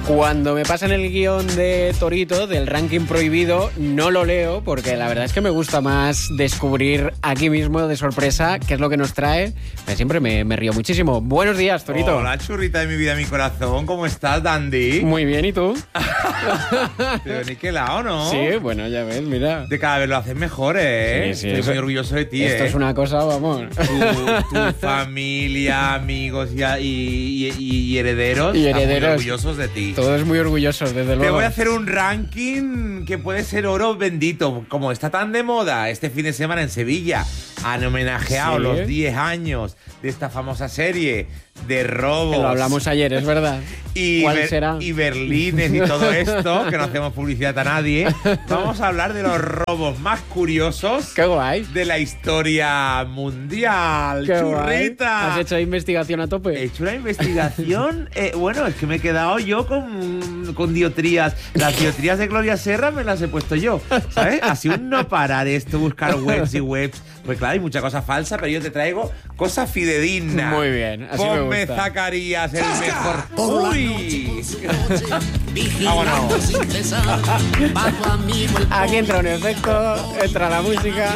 Cuando me pasan el guión de Torito, del ranking prohibido, no lo leo porque la verdad es que me gusta más descubrir aquí mismo de sorpresa qué es lo que nos trae. Siempre me río muchísimo. Buenos días, Torito. Hola, churrita de mi vida, mi corazón. ¿Cómo estás, Dandy? Muy bien, ¿y tú? Te niquelado, ¿no? Sí, bueno, ya ves, mira. De cada vez lo haces mejor, ¿eh? Sí, Estoy muy orgulloso de ti, Esto es una cosa, vamos. Tu familia, amigos y herederos. Y están herederos. muy orgullosos de ti. Todos muy orgullosos, desde luego. Te voy a hacer un ranking que puede ser oro bendito. Como está tan de moda este fin de semana en Sevilla, han homenajeado los 10 años de esta famosa serie de robos. Que lo hablamos ayer, es verdad. ¿Cuál será? Y berlines y todo esto, que no hacemos publicidad a nadie. Vamos a hablar de los robos más curiosos. ¡Qué guay! De la historia mundial. ¡Qué ¡Churrita! Guay! ¿Has hecho investigación a tope? He hecho una investigación. Bueno, es que me he quedado yo con diotrías. Las diotrías de Gloria Serra me las he puesto yo, ¿sabes? Así un no parar esto, buscar webs y webs. Pues claro, hay mucha cosa falsa, pero yo te traigo cosas fidedignas. Muy bien, así me gusta. Zacarías, el mejor. ¡Uy! Vámonos. Aquí entra un efecto, entra la música.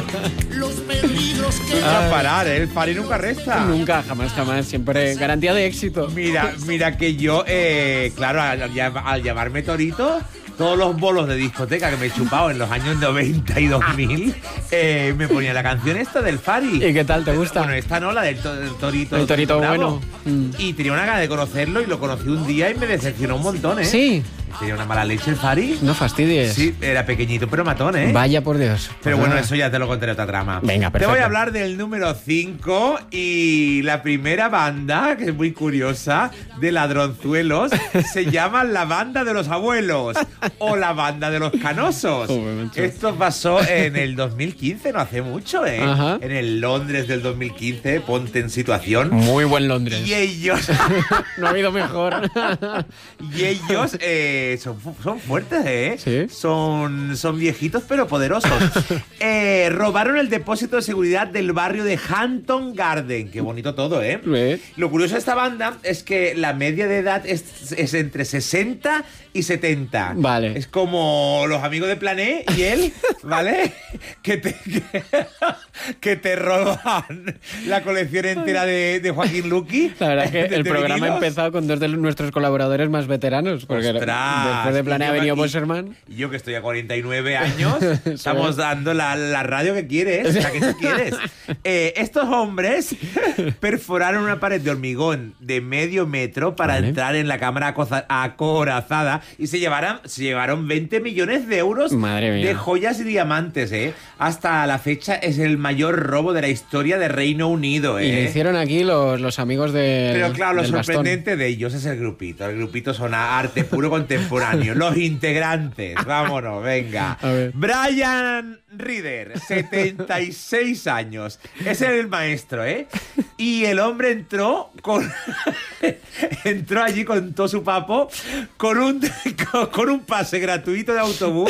Nunca parar, ¿eh? El Fari nunca resta. Nunca, jamás. Siempre garantía de éxito. Mira que yo, claro, al llamarme Torito, todos los bolos de discoteca que me he chupado en los años 90 y 2000, me ponía la canción esta del Fari. ¿Y qué tal? ¿Te gusta? Bueno, esta no, la del Torito. El Torito bueno. Y tenía una gana de conocerlo y lo conocí un día y me decepcionó un montón, ¿eh? Sí. Tenía una mala leche el Fari. No fastidies. Sí, era pequeñito pero matón, ¿eh? Vaya por Dios. Pero bueno, eso ya te lo contaré otra trama. Venga, perfecto. Te voy a hablar del número 5 y la primera banda, que es muy curiosa, de ladronzuelos, se llama la banda de los abuelos o la banda de los canosos. Esto pasó en el 2015, no hace mucho, ¿eh? Ajá. En el Londres del 2015, ponte en situación. Muy buen Londres. Y ellos... No ha habido mejor. Y ellos son fuertes, ¿eh? ¿Sí? Son viejitos pero poderosos. Robaron el depósito de seguridad del barrio de Hampton Garden. Qué bonito todo, ¿eh? Lo curioso de esta banda es que la media de edad es entre 60 y 70. Vale. Es como los amigos de Plané y él, ¿vale? que te roban la colección entera de Joaquín Luqui. La verdad es que el programa ha vinilos. empezado con dos de nuestros colaboradores más veteranos. Porque después de Plané ha venido Bosserman. Y yo que estoy a 49 años, estamos dando la radio que quieres, la que tú quieres. Estos hombres perforaron una pared de hormigón de medio metro para entrar en la cámara acorazada y se llevaron 20 millones de euros de joyas y diamantes, ¿eh? Hasta la fecha es el mayor robo de la historia de Reino Unido, ¿eh? Y lo hicieron aquí los amigos de. Pero claro, lo sorprendente bastón de ellos es el grupito. El grupito son arte puro contemporáneo. Los integrantes. Vámonos, venga. Brian Reader, 76 años. Es el maestro, ¿eh? Y el hombre entró allí con todo su papo con un pase gratuito de autobús.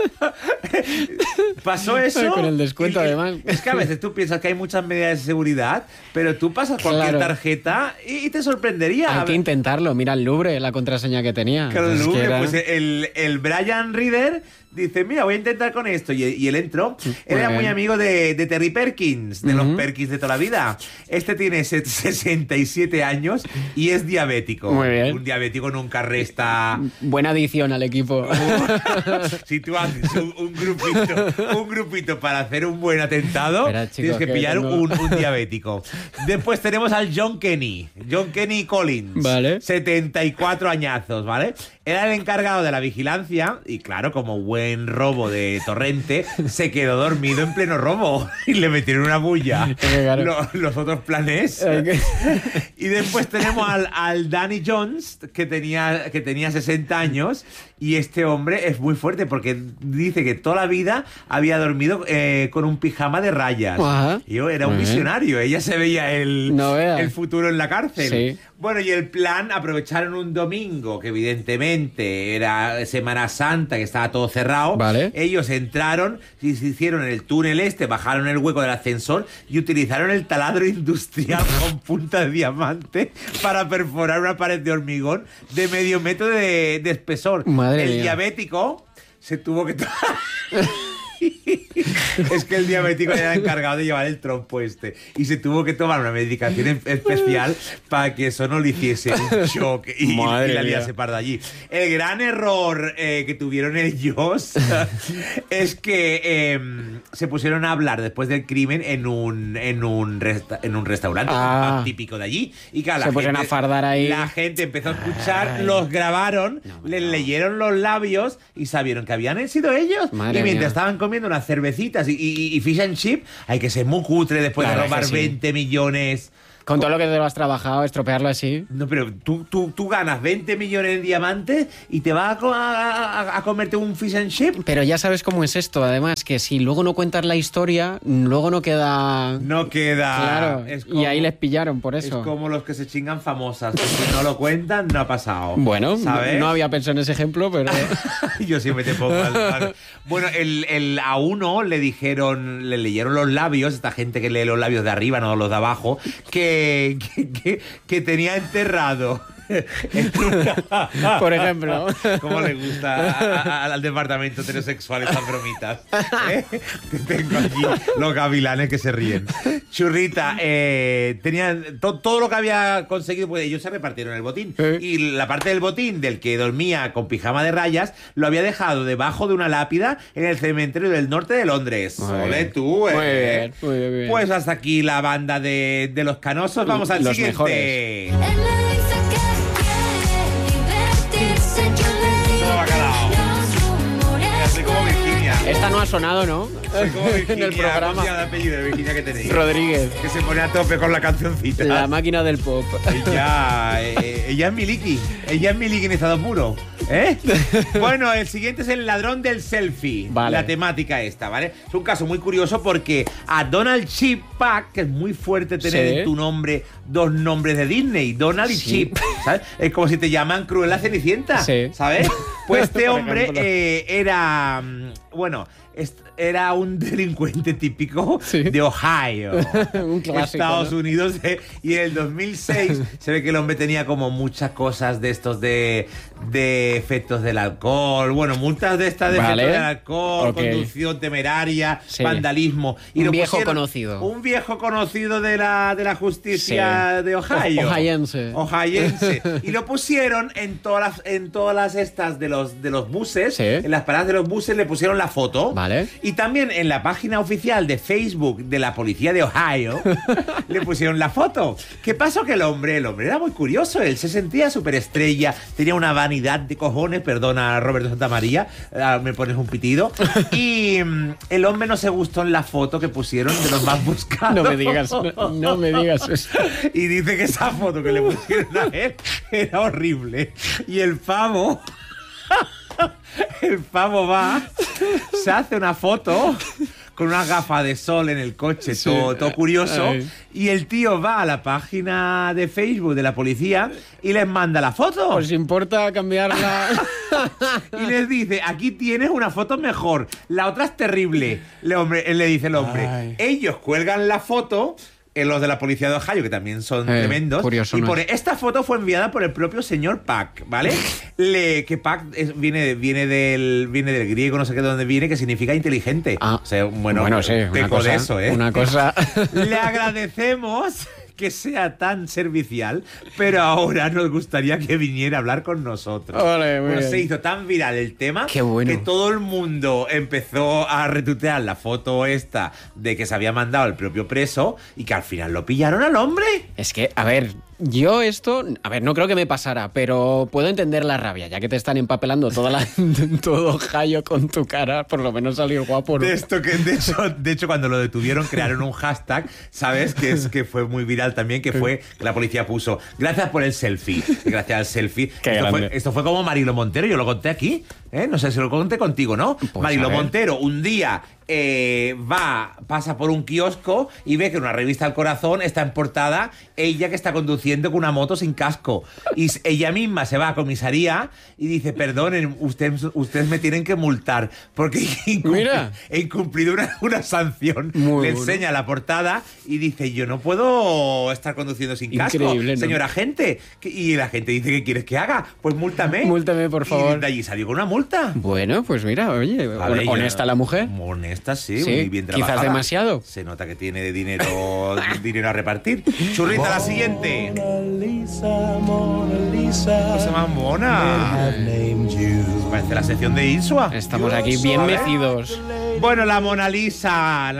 Pasó eso. Con el descuento, además. Es que a veces tú piensas que hay muchas medidas de seguridad, pero tú pasas cualquier tarjeta y te sorprendería. Hay que intentarlo. Mira el Louvre, la contraseña que tenía. Claro, el Louvre, pues el Brian Reader dice, mira, voy a intentar con esto. Y él entró. Él era muy amigo de Terry Perkins, de los Perkins de toda la vida. Este tiene 67 años y es diabético. Muy bien. Un diabético nunca resta. Buena adición al equipo. Si tú haces un grupito para hacer un buen atentado, espera, chico, tienes que pillar un diabético. Después tenemos al John Kenny Collins. Vale. 74 años, ¿vale? Era el encargado de la vigilancia y claro, como buen robo de torrente, se quedó dormido en pleno robo y le metieron una bulla los otros planes. Y después tenemos al Danny Jones, que tenía 60 años, y este hombre es muy fuerte porque dice que toda la vida había dormido con un pijama de rayas. Ajá. Y era un visionario, ella se veía el futuro en la cárcel. Sí. Bueno, y el plan, aprovecharon un domingo, que evidentemente era Semana Santa, que estaba todo cerrado. Vale. Ellos entraron y se hicieron el túnel bajaron el hueco del ascensor y utilizaron el taladro industrial con punta de diamante para perforar una pared de hormigón de medio metro de espesor. Madre el mía. diabético se tuvo que... Es que el diabético era encargado de llevar el trompo y se tuvo que tomar una medicación especial para que eso no le hiciese un shock y la liase parda allí. El gran error que tuvieron ellos es que se pusieron a hablar después del crimen en un restaurante típico de allí y claro, se pusieron a fardar ahí. La gente empezó a escuchar, los grabaron, les leyeron los labios y sabieron que habían sido ellos. Madre y mientras mía. estaban comiendo unas cervecitas y fish and chip, hay que ser muy cutre después de robar 20 millones. Con todo lo que te lo has trabajado, estropearlo así. No, pero tú ganas 20 millones en diamantes y te vas a comerte un fish and chip. Pero ya sabes cómo es esto, además, que si luego no cuentas la historia, luego no queda... No queda. Claro, y ahí les pillaron por eso. Es como los que se chingan famosas. Que si no lo cuentan, no ha pasado. Bueno, ¿sabes? No había pensado en ese ejemplo, pero... Yo siempre te pongo al... Bueno, a uno le leyeron los labios, esta gente que lee los labios de arriba, no los de abajo, que tenía enterrado. Por ejemplo. ¿Cómo le gusta al departamento heterosexual estas bromitas? Tengo allí los gavilanes que se ríen. Churrita, tenían todo lo que había conseguido, pues ellos se repartieron el botín. Y la parte del botín del que dormía con pijama de rayas lo había dejado debajo de una lápida en el cementerio del norte de Londres. Ole tú, Muy bien. Pues hasta aquí la banda de los canosos. Vamos al los siguiente. Mejores. Soy como Virginia. Esta no ha sonado, ¿no? Soy como Virginia. En el programa. ¿Cómo se llama el apellido de Virginia que tenéis? Rodríguez. Que se pone a tope con la cancioncita. La máquina del pop. Ella es Miliki. Ella es Miliki en estado puro. Bueno, el siguiente es el ladrón del selfie. Vale. La temática esta, ¿vale? Es un caso muy curioso porque a Donald Chip Pack, que es muy fuerte tener en tu nombre dos nombres de Disney, Donald y Chip, ¿sabes? Es como si te llaman Cruella Cenicienta, ¿sabes? Pues este hombre era... era un delincuente típico de Ohio, un clásico, Estados Unidos, y en el 2006 se ve que el hombre tenía como muchas cosas de estos de efectos del alcohol, multas de estas de efectos del alcohol, conducción temeraria, vandalismo. Y un viejo conocido. Un viejo conocido de la justicia de Ohio. Ohayense. Y lo pusieron en todas las estas de los buses, en las paradas de los buses le pusieron la foto. Vale. Y también en la página oficial de Facebook de la policía de Ohio le pusieron la foto. ¿Qué pasó? Que el hombre era muy curioso. Él se sentía superestrella, tenía una vanidad de cojones, perdona Roberto Santamaría, me pones un pitido. Y el hombre no se gustó en la foto que pusieron de los más buscados. No me digas eso. Y dice que esa foto que le pusieron a él era horrible. Y el pavo va, se hace una foto con una gafa de sol en el coche, todo curioso. Y el tío va a la página de Facebook de la policía y les manda la foto. ¿Os importa cambiarla? Y les dice, aquí tienes una foto mejor, la otra es terrible. Él le dice el hombre, ellos cuelgan la foto... los de la policía de Ohio, que también son tremendos, y pone, esta foto fue enviada por el propio señor Pack, ¿vale? Que Pack viene del griego, no sé qué de dónde viene, que significa inteligente. O sea, peco de eso, Una cosa... Le agradecemos que sea tan servicial, pero ahora nos gustaría que viniera a hablar con nosotros. Se hizo tan viral el tema que todo el mundo empezó a retuitear la foto esta de que se había mandado el propio preso y que al final lo pillaron al hombre. Es que, a ver... Yo no creo que me pasara, pero puedo entender la rabia, ya que te están empapelando todo Ohio con tu cara, por lo menos salir guapo, ¿no? De hecho, cuando lo detuvieron, crearon un hashtag, ¿sabes? Que fue muy viral también, que fue que la policía puso, gracias por el selfie. Gracias al selfie. Esto fue como Marilo Montero, yo lo conté aquí, no sé si lo conté contigo, ¿no? Pues Marilo Montero, un día pasa por un kiosco y ve que en una revista El Corazón está en portada ella que está conduciendo con una moto sin casco. Y ella misma se va a comisaría y dice, perdonen, ustedes me tienen que multar porque he incumplido una sanción. Le enseña la portada y dice, yo no puedo estar conduciendo sin casco, ¿no? Señor agente. Y el agente dice, ¿qué quieres que haga? Pues múltame. Múltame, por favor. Y de allí salió con una multa. Bueno, pues mira, oye, honesta la mujer. Honesta, sí, muy bien trabajada. Quizás demasiado. Se nota que tiene dinero a repartir. Churrita, la siguiente. Mona Lisa. Cosa más mona. Parece la sección de Insua. Estamos aquí bien mecidos. Bueno, la Mona Lisa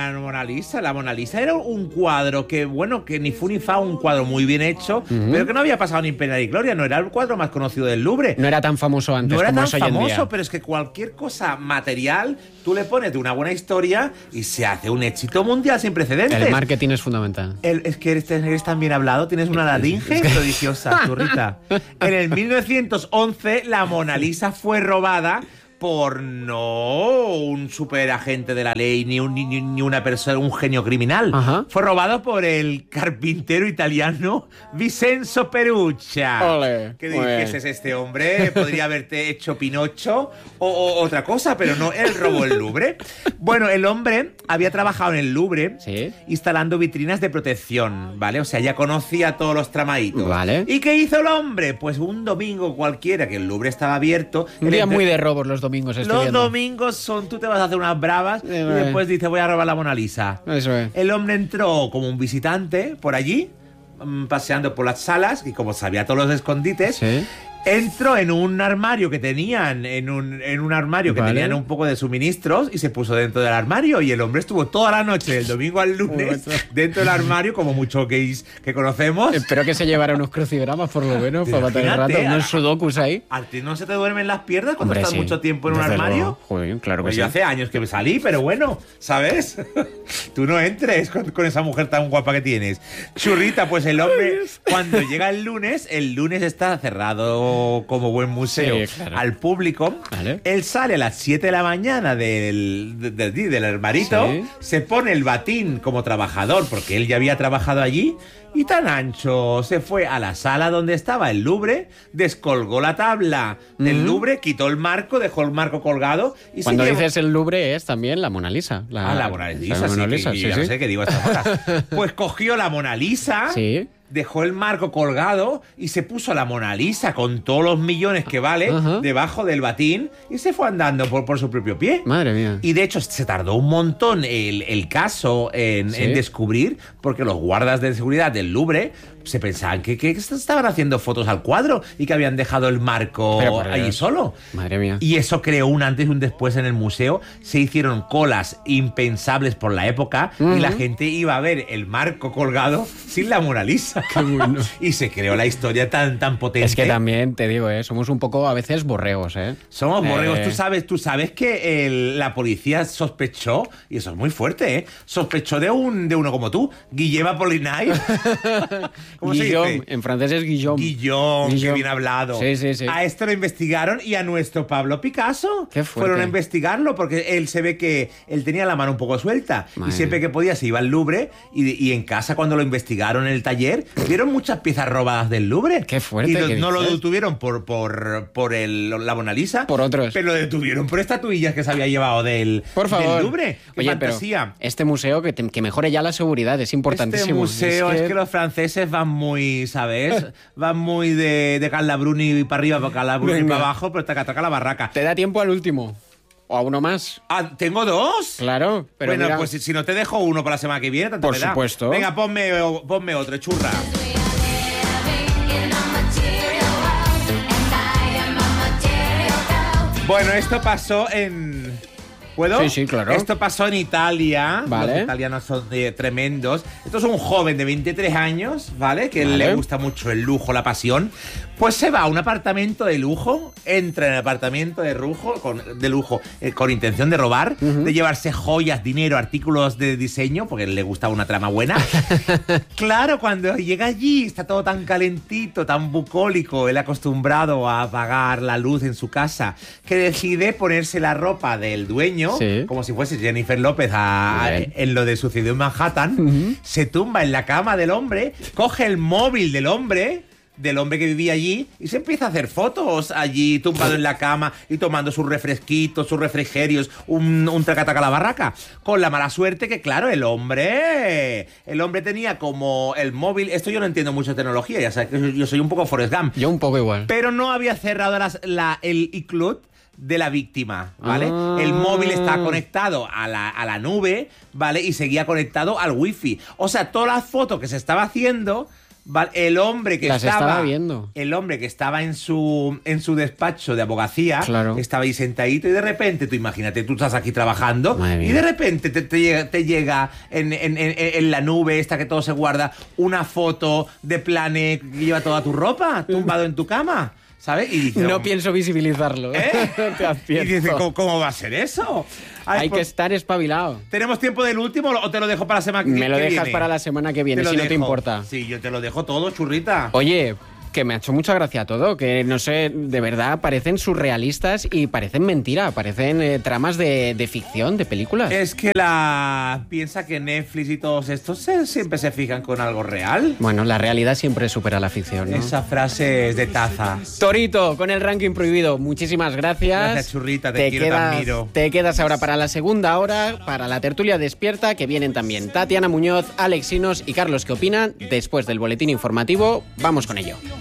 era un cuadro que ni fu ni fa, un cuadro muy bien hecho, pero que no había pasado ni pena ni gloria, no era el cuadro más conocido del Louvre. No era tan famoso antes como es hoy en día. No era tan famoso, pero es que cualquier cosa material, tú le pones de una buena historia y se hace un éxito mundial sin precedentes. El marketing es fundamental. Es que eres tan bien hablado, tienes una laringe prodigiosa, Churrita. En el 1911, la Mona Lisa fue robada por no un superagente de la ley ni una persona, un genio criminal. Ajá. Fue robado por el carpintero italiano Vincenzo Peruccia. Ole, ¿Qué dices, es este hombre? Podría haberte hecho Pinocho o otra cosa, pero no, él robó el Louvre. Bueno, el hombre había trabajado en el Louvre, ¿sí?, instalando vitrinas de protección, ¿vale? O sea, ya conocía todos los tramaditos. Vale. ¿Y qué hizo el hombre? Pues un domingo cualquiera, que el Louvre estaba abierto. Un día muy de robos los domingos. Los domingos son, tú te vas a hacer unas bravas y después dices, voy a robar la Mona Lisa. Eso es. El hombre entró como un visitante por allí, paseando por las salas, y como sabía todos los escondites, ¿sí?, entró en un armario que tenían, en un armario que tenían un poco de suministros, y se puso dentro del armario, y el hombre estuvo toda la noche, del domingo al lunes, dentro del armario, como muchos gays que conocemos. Espero que se llevara unos crucigramas por lo menos para matar el rato, unos sudokus ahí. ¿A ti no se te duermen las piernas cuando Hombre, estás sí, mucho tiempo en un armario? Joder, claro que pues sí. Yo hace años que me salí, pero bueno, ¿sabes? Tú no entres con esa mujer tan guapa que tienes. Churrita, pues el hombre, cuando llega el lunes está cerrado como buen museo, sí, claro, al público. Vale. Él sale a las 7 de la mañana del armarito, sí, se pone el batín como trabajador, porque él ya había trabajado allí, y tan ancho se fue a la sala donde estaba el Louvre, descolgó la tabla del Louvre, quitó el marco, dejó el marco colgado y cuando dices el Louvre es también la Mona Lisa. La Mona Lisa, sí, yo no sé qué digo a estas horas. Pues cogió la Mona Lisa, sí, dejó el marco colgado y se puso la Mona Lisa con todos los millones que vale debajo del batín y se fue andando por su propio pie. Madre mía. Y de hecho se tardó un montón el caso en descubrir, porque los guardas de seguridad del Louvre se pensaban que estaban haciendo fotos al cuadro y que habían dejado el marco allí solo. Madre mía. Y eso creó un antes y un después en el museo. Se hicieron colas impensables por la época y la gente iba a ver el marco colgado sin la Mona Lisa. Qué bueno. Y se creó la historia tan potente. Es que también, te digo, somos un poco a veces borregos, ¿eh? Somos borregos. Tú sabes que la policía sospechó, y eso es muy fuerte, ¿eh? Sospechó de uno como tú, Guillem Apollinaire. ¿Cómo Guillaume, se dice? En francés es Guillaume. Guillaume, que bien hablado. Sí, sí, sí. A esto lo investigaron y a nuestro Pablo Picasso Qué fuerte. fueron a investigarlo porque él se ve que él tenía la mano un poco suelta. Madre. Y siempre que podía se iba al Louvre y en casa cuando lo investigaron en el taller vieron muchas piezas robadas del Louvre. Qué fuerte. Y no lo detuvieron por la Mona Lisa. Por otros. Pero lo detuvieron por estatuillas que se había llevado del Louvre. Qué Oye, fantasía. pero este museo que mejore ya la seguridad es importantísimo. Este museo es que los franceses van muy, ¿sabes? Van muy de Carla Bruni para arriba, para Carla Bruni para abajo, pero taca la barraca. ¿Te da tiempo al último? ¿O a uno más? Ah, ¿tengo dos? Claro, pero bueno, mira, pues si no te dejo uno para la semana que viene, tanto por me da. supuesto. Venga, ponme otro, churra. Bueno, esto pasó en... ¿Puedo? Sí, sí, claro. Esto pasó en Italia. Vale. Los italianos son tremendos. Esto es un joven de 23 años, ¿vale? Que le gusta mucho el lujo, la pasión. Pues se va a un apartamento de lujo, entra en el apartamento de lujo con intención de robar, de llevarse joyas, dinero, artículos de diseño, porque le gustaba una trama buena. Claro, cuando llega allí está todo tan calentito, tan bucólico, él acostumbrado a apagar la luz en su casa, que decide ponerse la ropa del dueño baño, Sí. como si fuese Jennifer López en lo de Sucedió en Manhattan, se tumba en la cama del hombre, coge el móvil del hombre que vivía allí y se empieza a hacer fotos allí tumbado en la cama y tomando sus refresquitos, sus refrigerios, un tracataca a la barraca. Con la mala suerte que, claro, el hombre tenía como el móvil. Esto yo no entiendo mucho de tecnología, ya sabes que yo soy un poco Forrest Gump. Yo un poco igual. Pero no había cerrado el iCloud de la víctima, ¿vale? El móvil estaba conectado a la nube, ¿vale? Y seguía conectado al wifi. O sea, todas las fotos que se estaba haciendo, ¿vale? El hombre que estaba viendo. El hombre que estaba en su despacho de abogacía, claro, estaba ahí sentadito y de repente, tú imagínate, tú estás aquí trabajando y de repente te llega en la nube esta que todo se guarda una foto de Plane que lleva toda tu ropa tumbado en tu cama. ¿Sabes? Y dice, no pienso visibilizarlo. Te advierto. Y dice, ¿cómo va a ser eso? Hay que estar espabilado. ¿Tenemos tiempo del último o te lo dejo para la semana que viene? Me lo dejas para la semana que viene, si no te importa. Sí, yo te lo dejo todo, churrita. Oye, que me ha hecho mucha gracia todo, que no sé, de verdad parecen surrealistas y parecen mentira, parecen tramas de ficción, de películas. Es que piensa que Netflix y todos estos siempre se fijan con algo real. Bueno, la realidad siempre supera la ficción, ¿no? Esa frase es de taza. Torito, con el ranking prohibido, muchísimas gracias. Gracias, churrita, te quiero, te admiro. Te quedas ahora para la segunda hora, para la tertulia despierta, que vienen también Tatiana Muñoz, Alex Sinos y Carlos, ¿qué opinan? Después del boletín informativo, vamos con ello.